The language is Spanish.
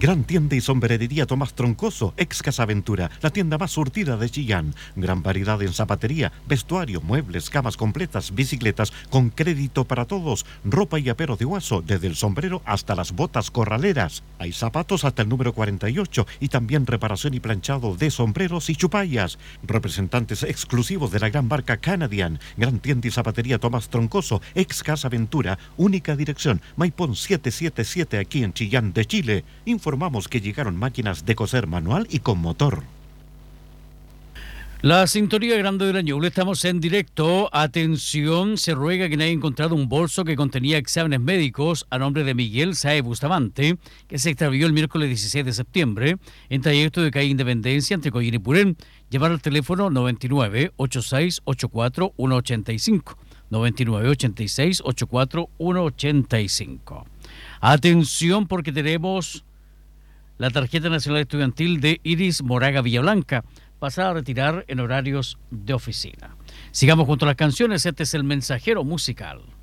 Gran tienda y sombrerería Tomás Troncoso, ex Casa Ventura, la tienda más surtida de Chillán. Gran variedad en zapatería, vestuario, muebles, camas completas, bicicletas, con crédito para todos, ropa y apero de Huaso, desde el sombrero hasta las botas corraleras. Hay zapatos hasta el número 48 y también reparación y planchado de sombreros y chupallas. Representantes exclusivos de la gran marca Canadian. Gran tienda y zapatería Tomás Troncoso, ex Casa Ventura, única dirección, Maipón 777 aquí en Chillán de Chile. Informamos que llegaron máquinas de coser manual y con motor. La sintonía grande del año. Estamos en directo. Atención, se ruega que haya encontrado un bolso que contenía exámenes médicos a nombre de Miguel Saez Bustamante, que se extravió el miércoles 16 de septiembre en trayecto de calle Independencia entre Coyín y Purén. Llamar al teléfono 99 86 84 185. 99 86 84 185. Atención, porque tenemos la tarjeta nacional estudiantil de Iris Moraga Villablanca, pasada a retirar en horarios de oficina. Sigamos junto a las canciones. Este es el mensajero musical.